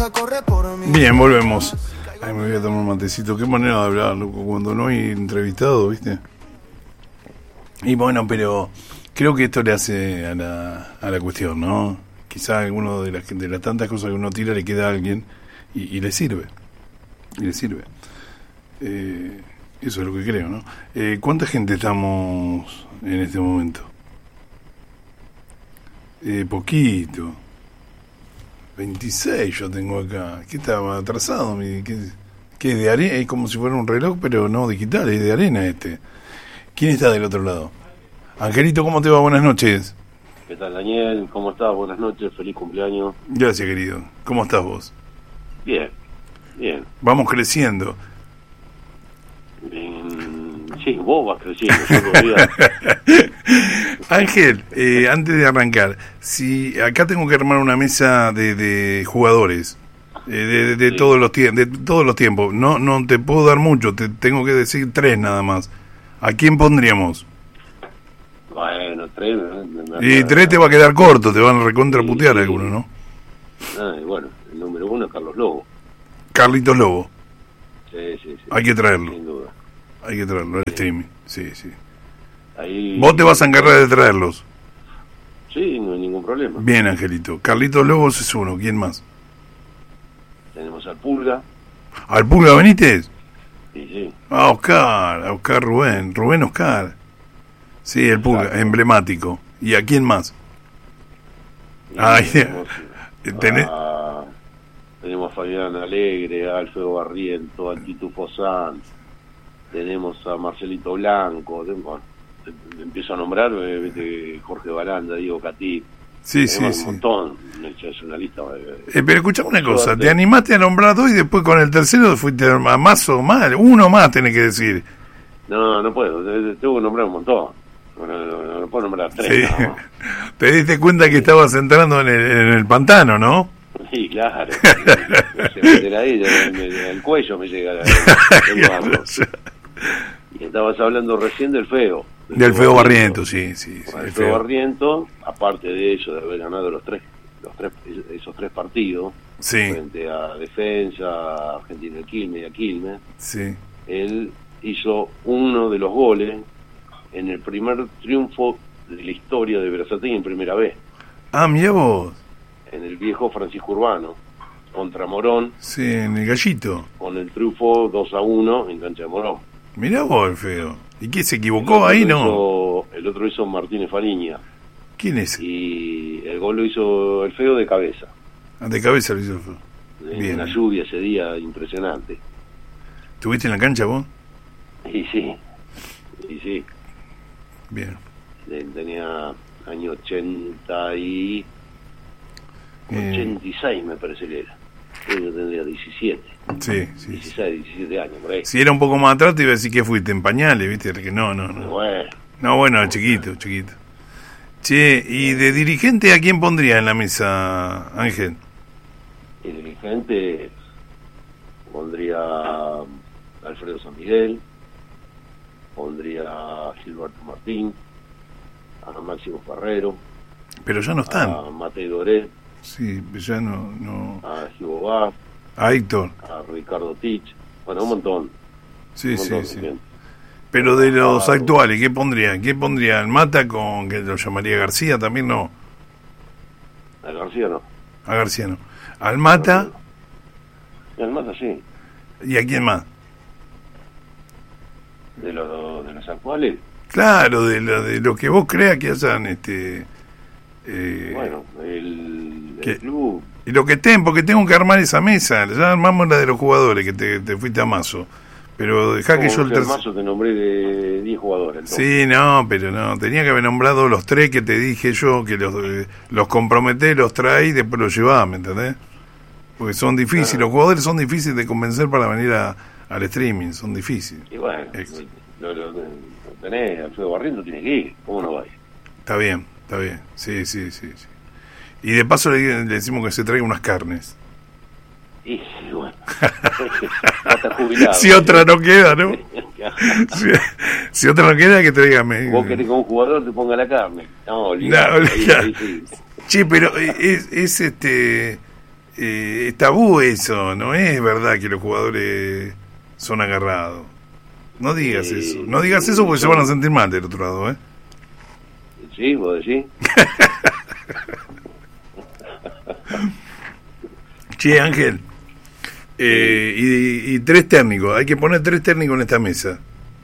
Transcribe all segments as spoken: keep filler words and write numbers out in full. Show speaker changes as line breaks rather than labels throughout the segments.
Bien, volvemos. Ay, me voy a tomar un matecito. Qué manera de hablar, loco, cuando no hay entrevistado, ¿viste? Y bueno, pero creo que esto le hace a la, a la cuestión, ¿no? Quizá alguno de las, de las tantas cosas que uno tira le queda a alguien y, y le sirve. Y le sirve. Eh, eso es lo que creo, ¿no? Eh, ¿Cuánta gente estamos en este momento? Eh, poquito. veintiséis yo tengo acá. ¿Qué estaba atrasado? ¿Qué, qué es de arena? Es como si fuera un reloj, pero no digital, es de arena este. ¿Quién está del otro lado? Angelito, ¿cómo te va? Buenas noches.
¿Qué tal, Daniel? ¿Cómo estás? Buenas noches, feliz cumpleaños.
Gracias, querido. ¿Cómo estás vos?
Bien, bien.
Vamos creciendo.
Bien. Sí, vos vas creciendo. Yo todavía...
Ángel, eh, antes de arrancar, si acá tengo que armar una mesa de, de jugadores eh, de, de, de sí. todos los tiempos, de todos los tiempos. No, no te puedo dar mucho, te tengo que decir tres nada más. ¿A quién pondríamos?
Bueno, tres. Me, me,
y tres te va a quedar corto, te van a recontraputear sí, algunos, ¿no?
Ah, bueno, el número uno es Carlos Lobo.
Carlitos Lobo.
Sí, sí, sí.
Hay que traerlo.
Sin duda.
Hay que traerlo al
sí.
streaming. Sí, sí.
Ahí...
Vos te vas a encargar de traerlos.
Sí, no hay ningún problema.
Bien, Angelito. Carlitos Lobos es uno. ¿Quién más?
Tenemos al Pulga.
¿Al Pulga Benítez?
Sí, sí.
A Oscar, a Oscar Rubén. Rubén Oscar. Sí, el Pulga, claro. Emblemático. ¿Y a quién más?
Y
Ay,
tenemos,
¿tenés?
A, tenemos a Fabián Alegre, a Alfredo Barriento, a Titufo Sanz. Tenemos a Marcelito Blanco. Tenemos, empiezo a nombrar, viste, Jorge Balanda, Diego Catí.
Sí, sí,
un
sí.
montón, es una lista.
Eh, pero escuchame una cosa, te animaste a nombrar dos y después con el tercero fuiste a más o mal, uno más tenés que decir.
No, no puedo, tengo que nombrar un montón. No, no, no, no puedo nombrar tres.
Sí.
No.
Te diste cuenta que estabas entrando en el, en el pantano, ¿no?
Sí, claro. Se me ahí, el, el cuello me llega. El, y estabas hablando recién del Feo.
Del, del Feo Barriento, sí, sí. sí
el, el Feo, Feo Barriento, aparte de eso, de haber ganado los tres, los tres esos tres partidos,
sí.
frente a Defensa, Argentina de Quilmes y a Quilmes,
sí.
Él hizo uno de los goles en el primer triunfo de la historia de Berazategui en primera vez.
Ah, mira vos.
En el viejo Francisco Urbano, contra Morón.
Sí, en el Gallito.
Con el triunfo dos a uno en cancha de Morón.
Mirá vos, el Feo. ¿Y qué, se equivocó ahí, no?
Hizo, el otro hizo Martínez Fariña.
¿Quién es?
Y el gol lo hizo el Feo de cabeza.
Ah, de cabeza lo hizo el Feo.
En
Bien.
Una lluvia ese día impresionante.
¿Estuviste en la cancha vos?
Y sí, y sí.
Bien.
Tenía año ochenta y... ochenta y seis me parece que era. Yo tendría diecisiete.
Sí, sí.
dieciséis, diecisiete años, por ahí.
Si era un poco más atrás te iba a decir que fuiste en pañales, ¿viste? Que no, no, no.
Bueno.
No, bueno, chiquito, chiquito. Che, ¿y de dirigente a quién pondría en la mesa, Ángel?
Y dirigente pondría a Alfredo San Miguel, pondría a Gilberto Martín, a Máximo Ferrero.
Pero ya no están.
A Matei Doré.
Sí, ya no... no...
A Gibo Baf.
A Héctor.
A Ricardo Tich. Bueno, un montón.
Sí,
un montón
sí,
de
sí.
gente.
Pero de los ah, actuales, ¿qué pondrían? ¿Qué pondrían? ¿Mata con que lo llamaría García? También no.
A García no.
A García no. ¿Al Mata?
Y al Mata sí.
¿Y a quién más?
¿De, lo, de los actuales?
Claro, de lo, de lo que vos creas que hayan... este eh,
Bueno, el, el club...
Y lo que estén, porque tengo que armar esa mesa. Ya armamos la de los jugadores, que te, te fuiste a Mazo. Pero dejá que yo el
tercer... Mazo te nombré de diez jugadores. Entonces.
Sí, no, pero no. Tenía que haber nombrado los tres que te dije yo, que los, eh, los comprometé, los traí y después los llevaba, ¿me entendés? Porque son difíciles. Ah. Los jugadores son difíciles de convencer para venir a, al streaming. Son difíciles.
Y bueno, lo, lo, lo tenés, Alfredo Barriento tiene que ir. ¿Cómo no va a ir?
Está bien, está bien. Sí, sí, sí, sí. Y de paso le, le decimos que se traiga unas carnes.
Y sí, bueno. Está jubilado.
Si otra no queda, ¿no? si, si otra no queda, que tráigame.
Vos querés que un jugador te ponga la carne. No,
olvidate. No, olvidate. Sí, pero es, es este... eh, es tabú eso, no es verdad que los jugadores son agarrados. No digas
Eh,
eso, no digas eso porque se van a sentir mal del otro lado, ¿eh?
Sí, vos decís.
Che, Ángel, eh, y, y tres técnicos, hay que poner tres técnicos en esta mesa.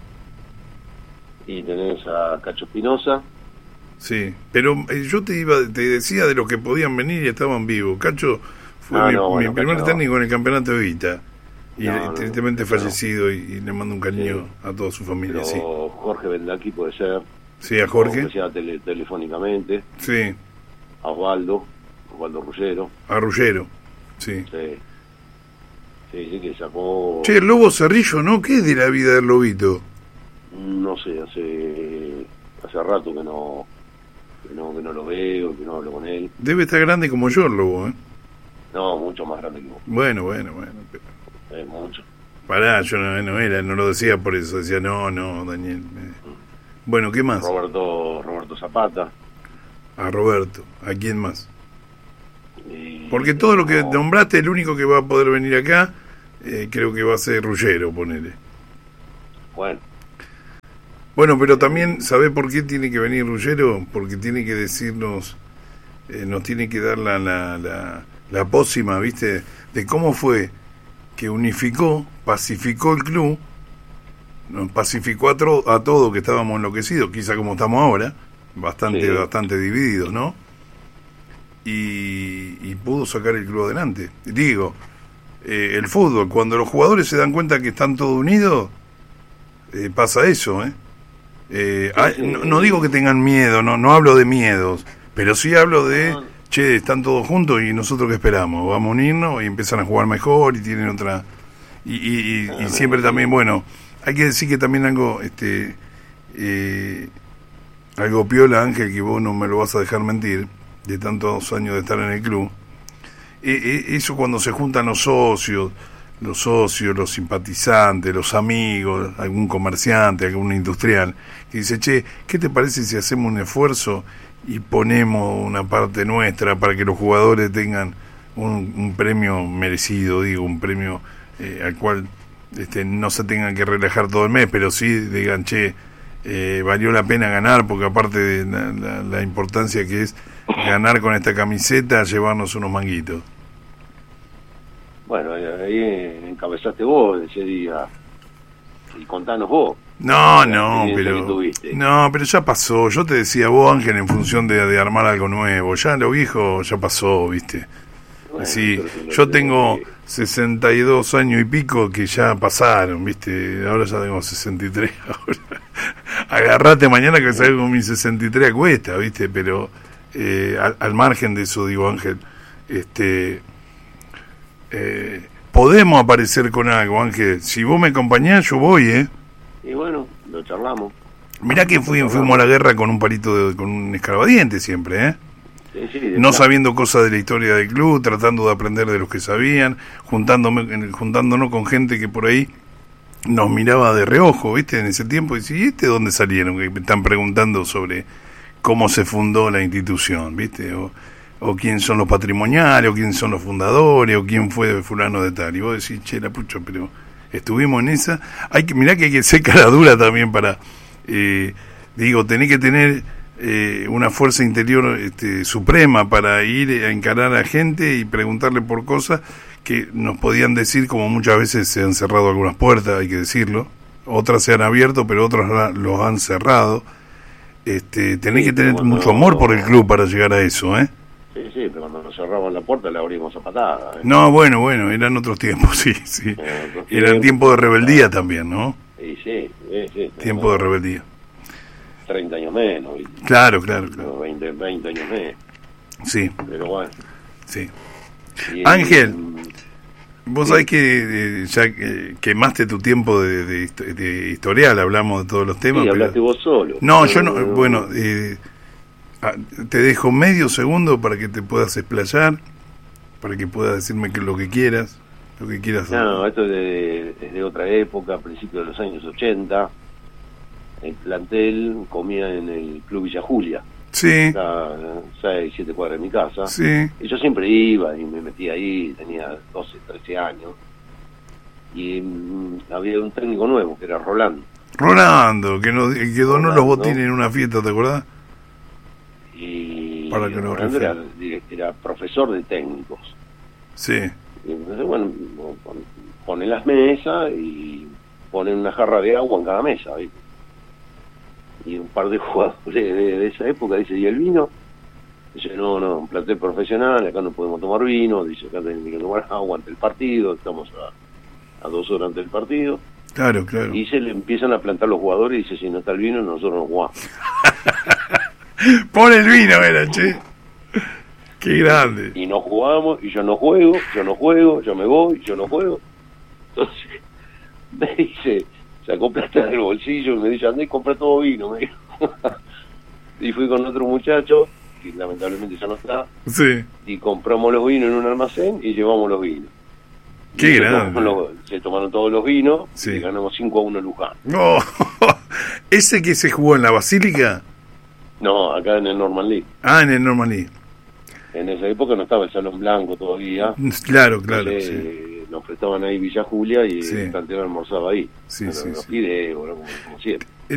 Y tenés a Cacho Espinosa.
Sí, pero eh, yo te iba, te decía de los que podían venir y estaban vivos. Cacho fue
Ah,
mi,
no, bueno,
mi primer
Cacho no.
técnico en el campeonato de Vita. Y
No,
eh,
no,
tristemente
Cacho no.
fallecido y, y le mando un cariño a toda su familia,
Pero
sí.
Jorge Bendaki puede ser.
Sí, a Jorge.
O sea, tele, telefónicamente.
Sí,
A Osvaldo. Osvaldo Ruggero.
a Ruggero. Sí.
Sí. Sí, sí, que sacó.
Che, el Lobo Cerrillo, ¿no? ¿Qué es de la vida del Lobito?
No sé, hace. Hace rato que no. Que no, que no lo veo, que no hablo con él.
Debe estar grande como yo el Lobo, ¿eh?
No, mucho más grande que vos.
Bueno, bueno, bueno. pero-
Eh, mucho.
Pará, yo no, no era, no lo decía por eso. Decía, no, no, Daniel. eh. Bueno, ¿qué más?
Roberto, Roberto Zapata.
A Roberto. ¿A quién más?
Y,
Porque todo lo que
no,
nombraste, el único que va a poder venir acá, eh, creo que va a ser Ruggero, ponele.
Bueno,
Bueno, pero también, ¿sabés por qué tiene que venir Ruggero? Porque tiene que decirnos, eh, nos tiene que dar la, la, la, la pócima, ¿viste? De cómo fue que unificó, pacificó el club, nos pacificó a, tro- a todo que estábamos enloquecidos, quizá como estamos ahora, bastante,
Sí.
bastante divididos, ¿no? Y, y pudo sacar el club adelante. Digo, eh, el fútbol, cuando los jugadores se dan cuenta que están todos unidos, eh, pasa eso, ¿eh? Eh,
Sí,
hay-
sí.
no, no digo que tengan miedo, no, no hablo de miedos, pero sí hablo de,
No.
che, están todos juntos y nosotros qué esperamos, vamos a unirnos y empiezan a jugar mejor y tienen otra... Y, y, y, y siempre también, bueno, hay que decir que también algo, este, eh, algo piola, Ángel, que vos no me lo vas a dejar mentir, de tantos años de estar en el club. Eh, eh, eso cuando se juntan los socios, los socios, los simpatizantes, los amigos, algún comerciante, algún industrial, que dice, che, ¿qué te parece si hacemos un esfuerzo y ponemos una parte nuestra para que los jugadores tengan un, un premio merecido, digo, un premio eh, al cual este, no se tengan que relajar todo el mes, pero sí digan, che, eh, valió la pena ganar, porque aparte de la, la, la importancia que es ganar con esta camiseta, llevarnos unos manguitos.
bueno, ahí encabezaste vos ese día. Y contanos vos.
No,
La
no,
experiencia
pero
que tuviste.
no, pero ya pasó. Yo te decía vos, Ángel, en función de, de armar algo nuevo. Ya lo viejo ya pasó, ¿viste?
Bueno,
Sí,
pero si lo
yo
tenés
tengo
que-
sesenta y dos años y pico que ya pasaron, ¿viste? Ahora ya tengo sesenta y tres. Ahora. Agarrate mañana que salgo con mis sesenta y tres a cuesta, ¿viste? Pero eh, al, al margen de eso, digo, Ángel, este eh, podemos aparecer con algo, Ángel. Si vos me acompañás, yo voy, ¿eh?
Y bueno, lo charlamos.
Mirá que fui, fuimos a la guerra con un palito, de, con un escarbadiente siempre, ¿eh?
Sí, sí, de
No
plata.
sabiendo cosas de la historia del club, tratando de aprender de los que sabían, juntándome, juntándonos con gente que por ahí nos miraba de reojo, ¿viste? En ese tiempo, y dice, ¿y este dónde salieron? Que me están preguntando sobre cómo se fundó la institución, ¿viste? O, o quién son los patrimoniales, o quién son los fundadores, o quién fue fulano de tal. Y vos decís, che, la pucho, pero estuvimos en esa. Hay que, mirá que hay que ser cara dura también para, eh, digo, tenés que tener eh, una fuerza interior este, suprema para ir a encarar a gente y preguntarle por cosas que nos podían decir, como muchas veces se han cerrado algunas puertas, hay que decirlo, otras se han abierto, pero otras la- los han cerrado. Este, tenés
Sí,
que tener
pero
mucho
cuando-
amor por el club para llegar a eso, ¿eh?
Sí, sí, pero cuando nos cerramos la puerta la abrimos a patada. ¿eh?
No, bueno, bueno, eran otros tiempos, sí, sí.
Eh, otros
Eran
tiempos.
tiempos de rebeldía también, ¿no?
Sí, sí, sí, sí.
Tiempo de rebeldía.
treinta años menos, ¿viste?
Claro, claro, claro.
No, veinte, veinte años menos.
Sí,
Pero bueno.
sí.
Y-
Ángel.
mm,
Vos
Sí.
sabés que eh, ya eh, quemaste tu tiempo de, de, histo- de historial, hablamos de todos los temas.
Sí,
pero-
hablaste vos solo.
No, yo no, bueno, eh, ah, te dejo medio segundo para que te puedas explayar, para que puedas decirme que lo que quieras, lo que quieras.
No, esto es de, es de otra época, a principios de los años ochenta. El plantel comía en el Club Villa Julia.
Sí.
a seis, siete cuadras de mi casa.
Sí.
Y yo siempre iba y me metía ahí, tenía doce, trece años. Y mmm, había un técnico nuevo, que era Rolando.
Rolando, que, nos, que donó
Rolando,
los botines en una fiesta, ¿te acordás?
Y
Para que nos
Rolando era,
refresque.
era profesor de técnicos.
Sí.
Y entonces, bueno, ponen las mesas y ponen una jarra de agua en cada mesa, ¿viste? Y un par de jugadores de, de esa época dice, ¿y el vino? Dice, no, no, un plantel profesional, acá no podemos tomar vino, dice, acá tenemos que tomar agua ante el partido, estamos a, a dos horas ante el partido.
Claro, claro.
Y se le empiezan a plantar los jugadores y dice, si no está el vino, nosotros no jugamos.
Pon el vino, era, che. Qué grande.
Y no jugamos, y yo no juego, yo no juego, yo me voy, yo no juego. Entonces, me dice, sacó plata del bolsillo y me dice, andá y compré todo vino, me dijo. Y fui con otro muchacho, que lamentablemente ya no está,
Sí.
y compramos los vinos en un almacén y llevamos los vinos.
Qué
Y
grande.
Se tomaron, los, se tomaron todos los vinos,
Sí.
y ganamos cinco a uno a Luján.
No. ¿Ese que se jugó en la Basílica?
No, acá en el Norman League.
Ah, en el Normandy.
En esa época no estaba el Salón Blanco todavía.
Claro, claro,
Entonces,
sí.
Nos prestaban ahí Villa Julia y
Sí.
el plantel almorzaba ahí.
Sí,
Pero
sí,
los
sí.
fideos, ¿no? como, como siempre.